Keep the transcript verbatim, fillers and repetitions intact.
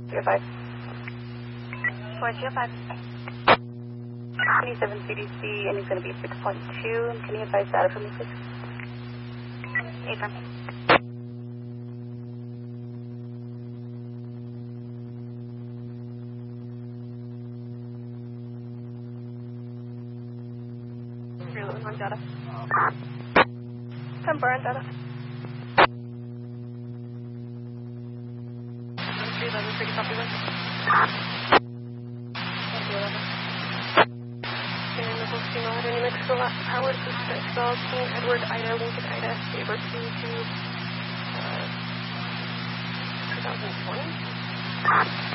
zero five. four zero five. twenty-seven C D C, and he's going to be six point two. Can you advise data for me, please? Affirm. Reload on data. Temper on data. three eleven, pretty copy one. And the Host Female at any Mexico last power to six Bell, King Edward, Ida, Lincoln, Ida, Saber two to uh, twenty twenty.